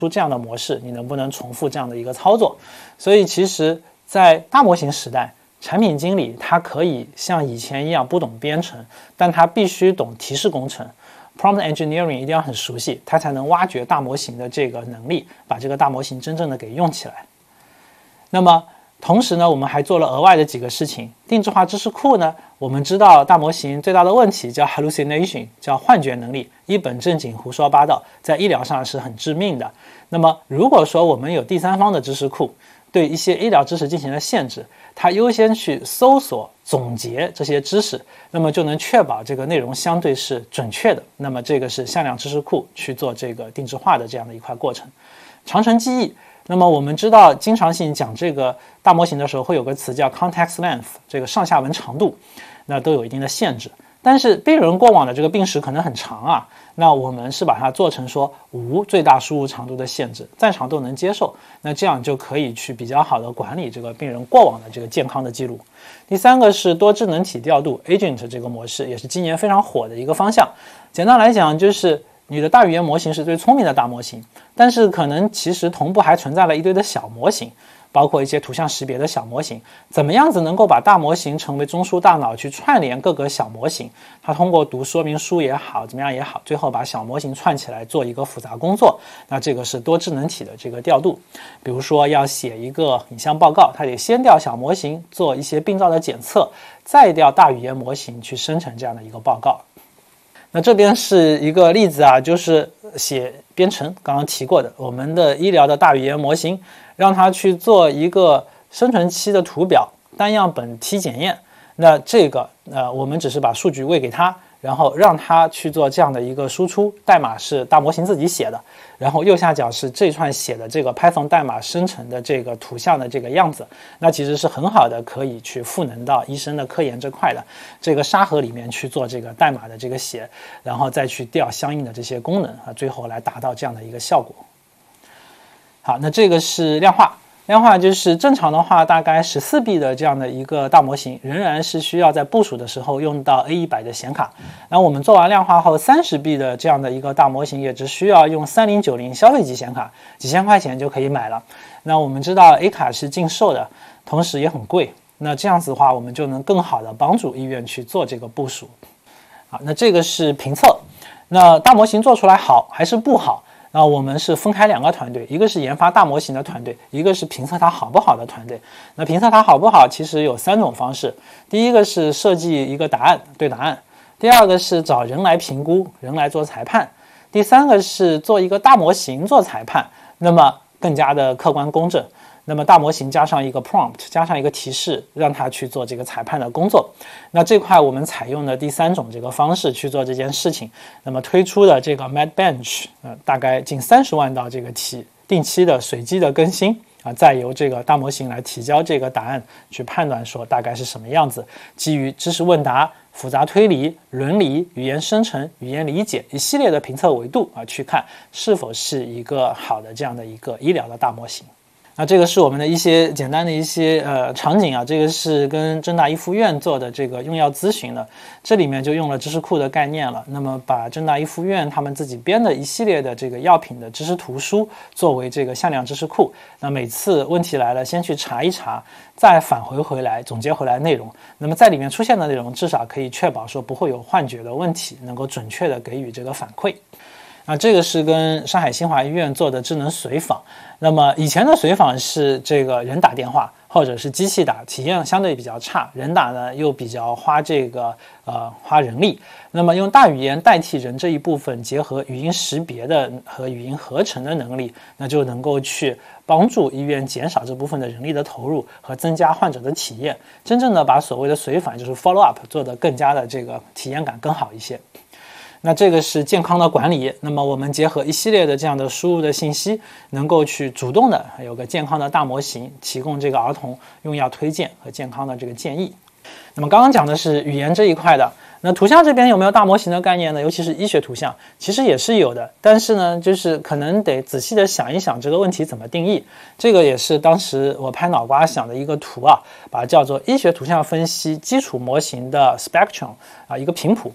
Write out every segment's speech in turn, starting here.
出这样的模式，你能不能重复这样的一个操作？所以其实在大模型时代，产品经理他可以像以前一样不懂编程，但他必须懂提示工程。Prompt engineering 一定要很熟悉，他才能挖掘大模型的这个能力，把这个大模型真正的给用起来。那么同时呢，我们还做了额外的几个事情。定制化知识库呢，我们知道大模型最大的问题叫 hallucination， 叫幻觉能力，一本正经胡说八道，在医疗上是很致命的。那么如果说我们有第三方的知识库，对一些医疗知识进行了限制，它优先去搜索总结这些知识，那么就能确保这个内容相对是准确的。那么这个是向量知识库去做这个定制化的这样的一块过程。长程记忆，那么我们知道经常性讲这个大模型的时候会有个词叫 context length， 这个上下文长度，那都有一定的限制。但是病人过往的这个病史可能很长啊，那我们是把它做成说无最大输入长度的限制，再长都能接受，那这样就可以去比较好的管理这个病人过往的这个健康的记录。第三个是多智能体调度 agent 这个模式，也是今年非常火的一个方向。简单来讲就是你的大语言模型是最聪明的大模型，但是可能其实同步还存在了一堆的小模型，包括一些图像识别的小模型，怎么样子能够把大模型成为中枢大脑去串联各个小模型，它通过读说明书也好，怎么样也好，最后把小模型串起来做一个复杂工作，那这个是多智能体的这个调度。比如说要写一个影像报告，它得先调小模型做一些病灶的检测，再调大语言模型去生成这样的一个报告。那这边是一个例子啊，就是写编程刚刚提过的，我们的医疗的大语言模型，让它去做一个生存期的图表单样本T检验。那这个我们只是把数据喂给它，然后让它去做这样的一个输出，代码是大模型自己写的，然后右下角是这串写的这个 Python 代码生成的这个图像的这个样子，那其实是很好的可以去赋能到医生的科研这块的这个沙盒里面去做这个代码的这个写，然后再去调相应的这些功能啊，最后来达到这样的一个效果。好，那这个是量化。量化就是正常的话，大概14B 的这样的一个大模型，仍然是需要在部署的时候用到 A100 的显卡。然后我们做完量化后，30B 的这样的一个大模型，也只需要用3090消费级显卡，几千块钱就可以买了。那我们知道 A 卡是禁售的，同时也很贵。那这样子的话，我们就能更好的帮助医院去做这个部署。好，那这个是评测。那大模型做出来好还是不好？那我们是分开两个团队，一个是研发大模型的团队，一个是评测它好不好的团队。那评测它好不好，其实有3种方式。第一个是设计一个答案，对答案；第二个是找人来评估，人来做裁判；第三个是做一个大模型做裁判，那么更加的客观公正。那么大模型加上一个 prompt， 加上一个提示，让它去做这个裁判的工作。那这块我们采用的第3种这个方式去做这件事情。那么推出的这个 MedBench，大概近30万道这个题，定期的随机的更新啊，再由这个大模型来提交这个答案，去判断说大概是什么样子。基于知识问答、复杂推理、伦理、语言生成、语言理解一系列的评测维度啊，去看是否是一个好的这样的一个医疗的大模型。那这个是我们的一些简单的一些场景啊，这个是跟浙大医附院做的这个用药咨询的，这里面就用了知识库的概念了。那么把浙大医附院他们自己编的一系列的这个药品的知识图书作为这个向量知识库，那每次问题来了，先去查一查，再返回来总结回来内容。那么在里面出现的内容，至少可以确保说不会有幻觉的问题，能够准确的给予这个反馈。那这个是跟上海新华医院做的智能随访。那么以前的随访是这个人打电话或者是机器打，体验相对比较差，人打呢又比较花人力。那么用大语言代替人这一部分，结合语音识别的和语音合成的能力，那就能够去帮助医院减少这部分的人力的投入和增加患者的体验，真正的把所谓的随访就是 follow up 做得更加的这个体验感更好一些。那这个是健康的管理，那么我们结合一系列的这样的输入的信息，能够去主动的有个健康的大模型，提供这个儿童用药推荐和健康的这个建议。那么刚刚讲的是语言这一块的，那图像这边有没有大模型的概念呢？尤其是医学图像，其实也是有的，但是呢，就是可能得仔细的想一想这个问题怎么定义。这个也是当时我拍脑瓜想的一个图啊，把它叫做医学图像分析基础模型的 spectrum 啊，一个频谱。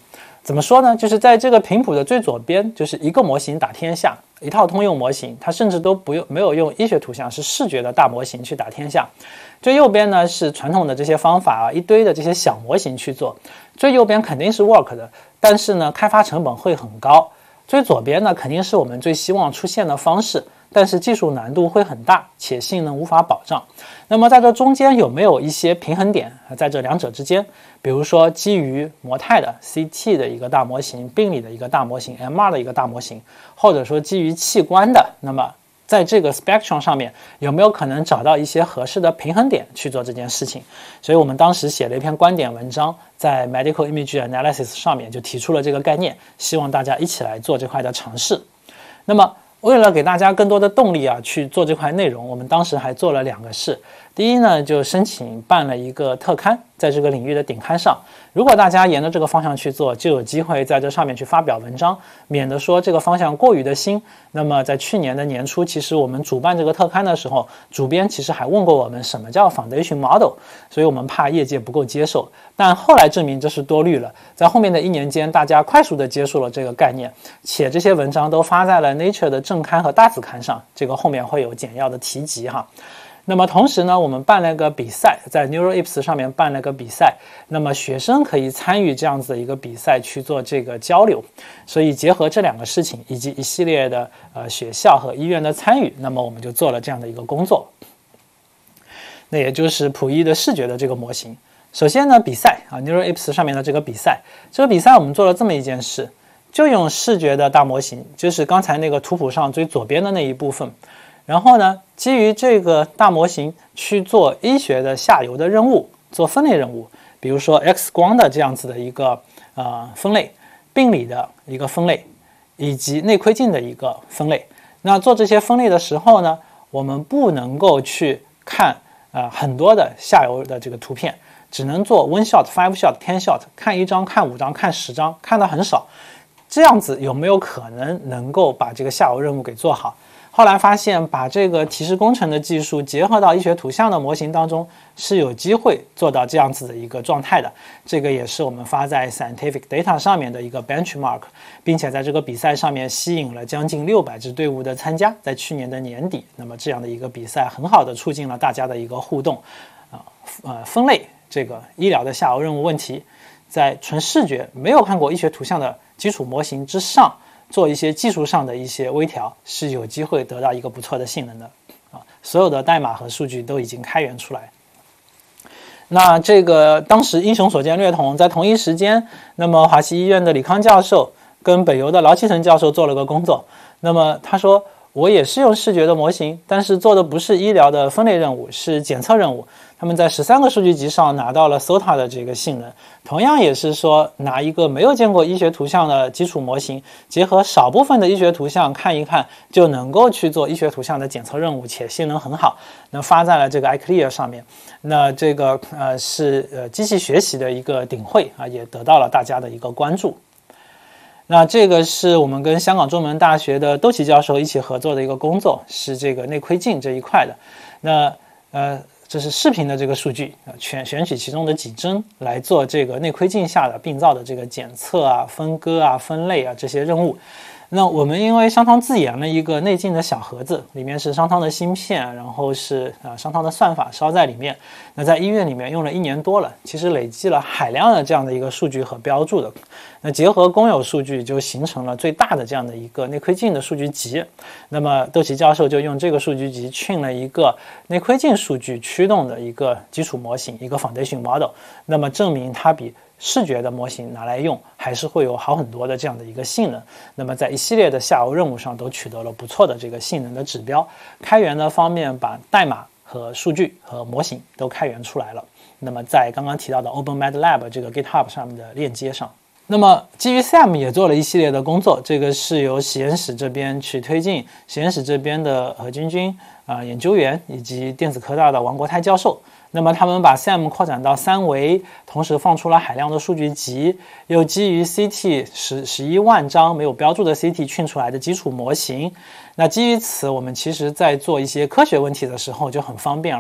怎么说呢？就是在这个频谱的最左边，就是一个模型打天下，一套通用模型，它甚至都没有用医学图像，是视觉的大模型去打天下。最右边呢是传统的这些方法一堆的这些小模型去做。最右边肯定是 work 的，但是呢开发成本会很高。最左边呢肯定是我们最希望出现的方式，但是技术难度会很大，且性能无法保障。那么在这中间有没有一些平衡点？在这两者之间，比如说基于模态的 CT 的一个大模型，病理的一个大模型， MR 的一个大模型，或者说基于器官的，那么在这个 spectrum 上面有没有可能找到一些合适的平衡点去做这件事情？所以我们当时写了一篇观点文章，在 Medical Image Analysis 上面就提出了这个概念，希望大家一起来做这块的尝试。那么为了给大家更多的动力去做这块内容，我们当时还做了2个事。第一呢，就申请办了一个特刊，在这个领域的顶刊上，如果大家沿着这个方向去做，就有机会在这上面去发表文章，免得说这个方向过于的新。那么在去年的年初，其实我们主办这个特刊的时候，主编其实还问过我们什么叫 foundation model， 所以我们怕业界不够接受，但后来证明这是多虑了。在后面的1年间，大家快速的接受了这个概念，且这些文章都发在了 Nature 的正刊和大子刊上，这个后面会有简要的提及哈。那么同时呢，我们办了个比赛，在 NeuroIPS 上面办了个比赛，那么学生可以参与这样子的一个比赛去做这个交流，所以结合这2个事情以及一系列的学校和医院的参与，那么我们就做了这样的一个工作。那也就是谱医的视觉的这个模型。首先呢，比赛NeuroIPS 上面的这个比赛我们做了这么一件事，就用视觉的大模型，就是刚才那个图谱上最左边的那一部分。然后呢，基于这个大模型去做医学的下游的任务，做分类任务，比如说 X 光的这样子的一个分类，病理的一个分类，以及内窥镜的一个分类。那做这些分类的时候呢，我们不能够去看很多的下游的这个图片，只能做 1 shot、5 shot、10 shot， 看1张、看5张、看10张，看的很少。这样子有没有可能够把这个下游任务给做好？后来发现，把这个提示工程的技术结合到医学图像的模型当中，是有机会做到这样子的一个状态的。这个也是我们发在 Scientific Data 上面的一个 benchmark， 并且在这个比赛上面吸引了将近600支队伍的参加。在去年的年底，那么这样的一个比赛很好的促进了大家的一个互动。分类这个医疗的下游任务问题，在纯视觉没有看过医学图像的基础模型之上，做一些技术上的一些微调，是有机会得到一个不错的性能的所有的代码和数据都已经开源出来。那这个当时英雄所见略同，在同一时间，那么华西医院的李康教授跟北邮的劳其成教授做了个工作。那么他说，我也是用视觉的模型，但是做的不是医疗的分类任务，是检测任务。他们在13个数据集上拿到了 SOTA 的这个性能，同样也是说拿一个没有见过医学图像的基础模型，结合少部分的医学图像看一看，就能够去做医学图像的检测任务，且性能很好。那发在了这个 iClear 上面。那这个是机器学习的一个顶会也得到了大家的一个关注。那这个是我们跟香港中文大学的窦奇教授一起合作的一个工作，是这个内窥镜这一块的。那这是视频的这个数据选取其中的几帧来做这个内窥镜下的病灶的这个检测分割分类这些任务。那我们因为商汤自研了一个内镜的小盒子，里面是商汤的芯片，然后是商汤的算法烧在里面。那在医院里面用了1年多了，其实累积了海量的这样的一个数据和标注的。那结合公有数据，就形成了最大的这样的一个内窥镜的数据集。那么窦奇教授就用这个数据集训了一个内窥镜数据驱动的一个基础模型，一个 foundation model。那么证明它比视觉的模型拿来用还是会有好很多的这样的一个性能。那么在一系列的下游任务上都取得了不错的这个性能的指标。开源的方面，把代码和数据和模型都开源出来了。那么在刚刚提到的 OpenMedLab 这个 GitHub 上面的链接上，那么基于 SAM 也做了一系列的工作，这个是由实验室这边去推进，实验室这边的何君君研究员以及电子科大的王国泰教授。那么他们把 SAM 扩展到3维，同时放出了海量的数据集，又基于 CT 11万张没有标注的 CT 训出来的基础模型。那基于此，我们其实在做一些科学问题的时候就很方便了。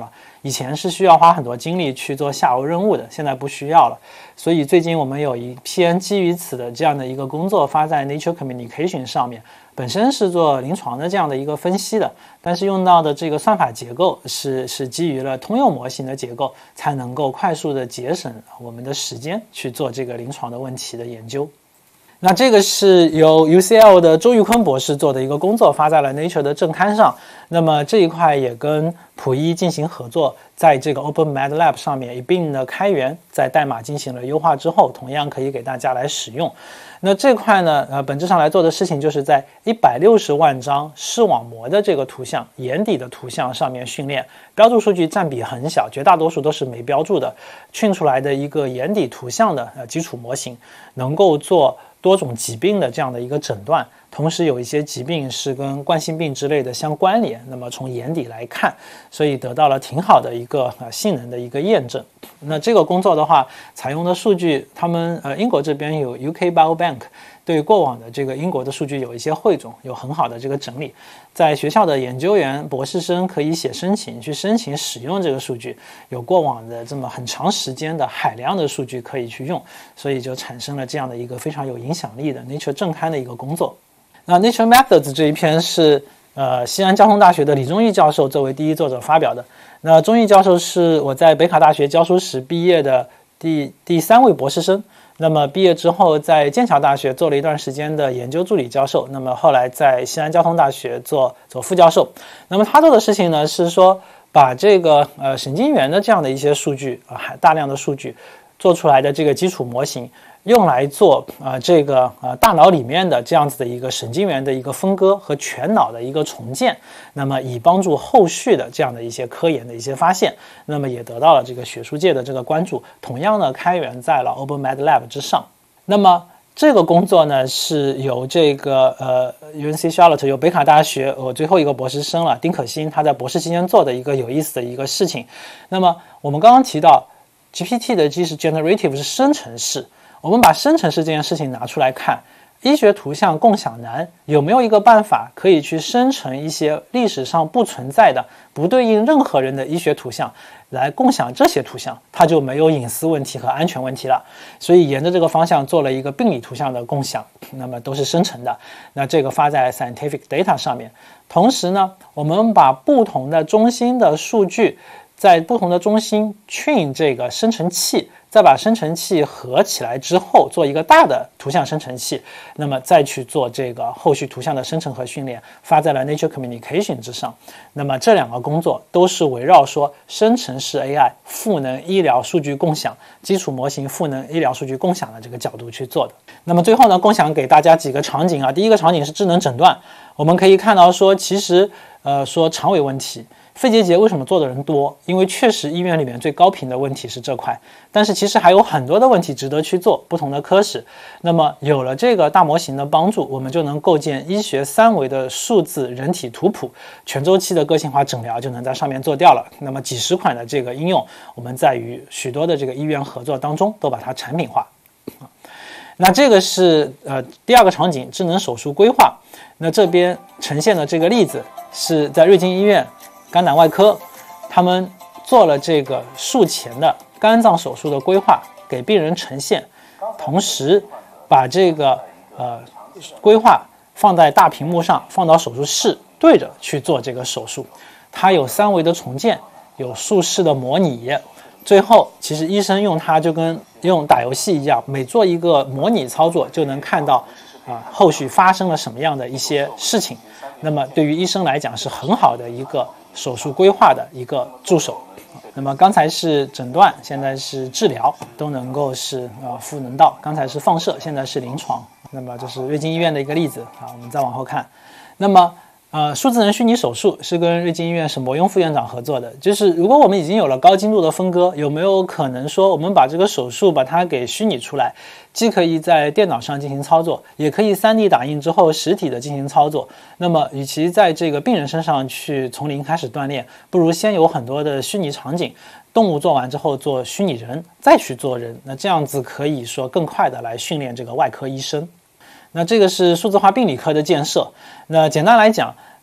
以前是需要花很多精力去做下游任务的，现在不需要了。所以最近我们有一篇基于此的这样的一个工作发在 Nature Communication 上面，本身是做临床的这样的一个分析的，但是用到的这个算法结构是基于了通用模型的结构，才能够快速的节省我们的时间去做这个临床的问题的研究。那这个是由 UCL 的周玉坤博士做的一个工作，发在了 Nature 的正刊上。那么这一块也跟谱一进行合作，在这个 OpenMedLab 上面一并的开源，在代码进行了优化之后，同样可以给大家来使用。那这块呢，本质上来做的事情就是在160万张视网膜的这个图像，眼底的图像上面训练，标注数据占比很小，绝大多数都是没标注的，训出来的一个眼底图像的基础模型，能够做多种疾病的这样的一个诊断，同时有一些疾病是跟冠心病之类的相关联，那么从眼底来看，所以得到了挺好的一个性能的一个验证。那这个工作的话，采用的数据，他们英国这边有 UK Biobank， 对过往的这个英国的数据有一些汇总，有很好的这个整理，在学校的研究员、博士生可以写申请去申请使用这个数据，有过往的这么很长时间的海量的数据可以去用，所以就产生了这样的一个非常有影响力的 Nature 正刊的一个工作。那 Nature Methods 这一篇是西安交通大学的李忠义教授作为第一作者发表的。那忠义教授是我在北卡大学教书时毕业的第3位博士生，那么毕业之后在剑桥大学做了一段时间的研究助理教授，那么后来在西安交通大学做副教授。那么他做的事情呢，是说把这个神经元的这样的一些数据大量的数据做出来的这个基础模型，用来做这个大脑里面的这样子的一个神经元的一个分割和全脑的一个重建，那么以帮助后续的这样的一些科研的一些发现，那么也得到了这个学术界的这个关注，同样的开源在了 OpenMedLab 之上。那么这个工作呢，是由这个UNC Charlotte 由北卡大学我最后一个博士生了丁可欣，他在博士期间做的一个有意思的一个事情。那么我们刚刚提到 GPT 的 G 是 generative 是生成式，我们把生成式这件事情拿出来看，医学图像共享难，有没有一个办法可以去生成一些历史上不存在的、不对应任何人的医学图像，来共享这些图像，它就没有隐私问题和安全问题了。所以沿着这个方向做了一个病理图像的共享，那么都是生成的。那这个发在 Scientific Data 上面。同时呢，我们把不同的中心的数据，在不同的中心 train 这个生成器，再把生成器合起来之后，做一个大的图像生成器，那么再去做这个后续图像的生成和训练，发在了 Nature Communication 之上。那么这两个工作都是围绕说生成式 AI 赋能医疗数据共享、基础模型赋能医疗数据共享的这个角度去做的。那么最后呢，共享给大家几个场景啊。第一个场景是智能诊断，我们可以看到说，其实说肠胃问题，肺结节为什么做的人多？因为确实医院里面最高频的问题是这块，但是其实还有很多的问题值得去做，不同的科室。那么有了这个大模型的帮助，我们就能构建医学3维的数字人体图谱，全周期的个性化诊疗就能在上面做掉了。那么几十款的这个应用，我们在与许多的这个医院合作当中都把它产品化。那这个是第二个场景，智能手术规划。那这边呈现的这个例子是在瑞金医院肝胆外科，他们做了这个术前的肝脏手术的规划，给病人呈现，同时把这个规划放在大屏幕上，放到手术室对着去做这个手术。它有3维的重建，有术式的模拟，最后其实医生用它就跟用打游戏一样，每做一个模拟操作就能看到后续发生了什么样的一些事情。那么对于医生来讲是很好的一个手术规划的一个助手。那么刚才是诊断，现在是治疗，都能够是赋能到。刚才是放射，现在是临床。那么这是瑞金医院的一个例子啊，我们再往后看。那么数字人虚拟手术是跟瑞金医院沈伯庸副院长合作的，就是如果我们已经有了高精度的分割，有没有可能说我们把这个手术把它给虚拟出来，既可以在电脑上进行操作，也可以 3D 打印之后实体的进行操作。那么与其在这个病人身上去从零开始锻炼，不如先有很多的虚拟场景，动物做完之后做虚拟人，再去做人，那这样子可以说更快的来训练这个外科医生。那这个是数字化病理科的建设。那简单来讲，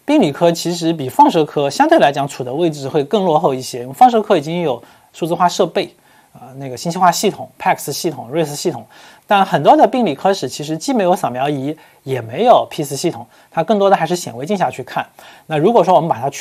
病理科其实比放射科相对来讲处的位置会更落后一些，因为放射科已经有数字化设备那个信息化系统 PACS 系统 RIS 系统，但很多的病理科室其实既没有扫描仪也没有 PIS 系统，它更多的还是显微镜下去看。那如果说我们把它